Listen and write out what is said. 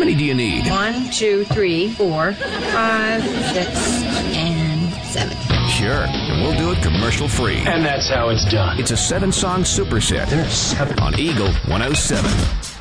many do you need? 1, 2, 3, 4, 5, 6, and 7. Sure, and we'll do it commercial-free. And that's how it's done. It's a 7-song superset. There's 7 on Eagle 107.